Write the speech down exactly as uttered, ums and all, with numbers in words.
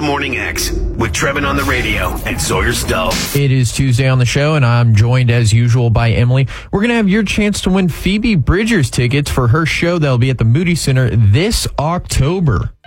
Morning X with Trevin on the radio and Sawyer Stowe. It is Tuesday on the show, and I'm joined as usual by Emily. We're going to have your chance to win Phoebe Bridgers tickets for her show that'll be at the Moody Center this October.